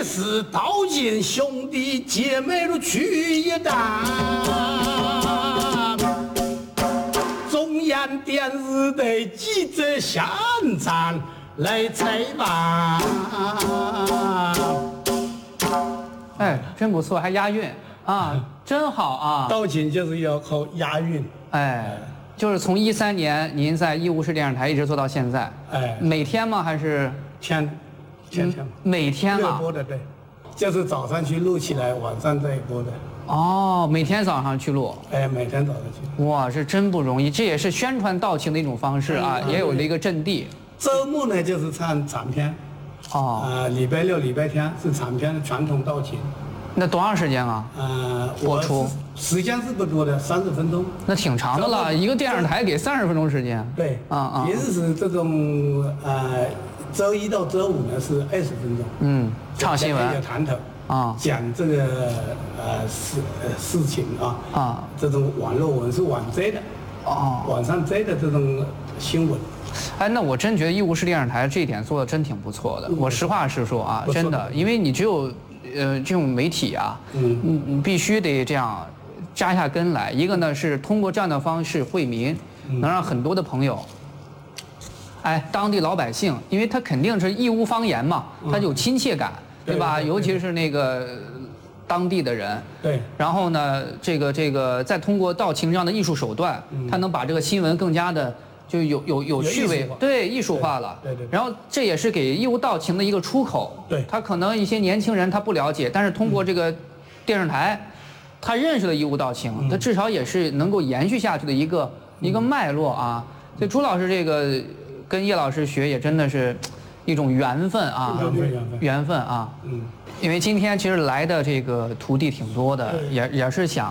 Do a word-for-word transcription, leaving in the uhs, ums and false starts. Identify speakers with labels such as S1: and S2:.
S1: 是道尽兄弟姐妹如去一担。中央电视台记者现场来采访。
S2: 哎，真不错，还押韵啊，真好啊！
S1: 道尽就是要靠押韵。
S2: 哎，就是从一三年您在义乌市电视台一直做到现在。
S1: 哎，
S2: 每天吗？还是
S1: 天天天
S2: 每天啊？
S1: 热播的，对，就是早上去录起来，晚上再播的。
S2: 哦，每天早上去录。
S1: 哎，每天早上去。
S2: 哇，这真不容易，这也是宣传道情的一种方式啊，也有了一个阵地。
S1: 周末呢，就是唱长篇。
S2: 哦。
S1: 啊，礼拜六、礼拜天是长篇的传统道情。
S2: 那多长时间啊？
S1: 呃，
S2: 播出
S1: 时间是不多的，三十分钟。
S2: 那挺长的了，一个电视台给三十分钟时间。
S1: 对，
S2: 啊啊。
S1: 平时这种呃，周一到周五呢是二十分钟。
S2: 嗯，唱新闻。
S1: 有谈头。
S2: 啊。
S1: 讲这个呃事呃事情啊。
S2: 啊。
S1: 这种网络文是网摘的。
S2: 哦。
S1: 网上摘的这种新闻。
S2: 哎，那我真觉得义乌市电视台这一点做的真挺不错的。嗯、我实话实说啊，真的，因为你只有。呃，这种媒体啊，嗯，你你必须得这样扎下根来。一个呢是通过这样的方式惠民，能让很多的朋友，哎，当地老百姓，因为他肯定是义乌方言嘛，他有亲切感，对吧？尤其是那个当地的人，
S1: 对。
S2: 然后呢，这个这个再通过道情这样的艺术手段，他能把这个新闻更加的。就有有有趣味，对，艺术化了，
S1: 对对。
S2: 然后这也是给义乌道情的一个出口，
S1: 对。
S2: 他可能一些年轻人他不了解，但是通过这个电视台，他认识了义乌道情，他至少也是能够延续下去的一个一个脉络啊。所以朱老师这个跟叶老师学也真的是一种缘分啊，
S1: 缘分缘分
S2: 缘分啊。嗯。因为今天其实来的这个徒弟挺多的，也也是想